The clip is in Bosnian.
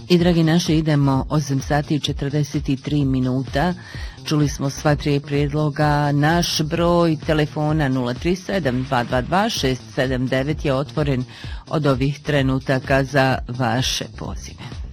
I dragi naši, idemo 8 sati i 43 minuta. Čuli smo sva tri prijedloga. Naš broj telefona 037 222 679 je otvoren od ovih trenutaka za vaše pozive.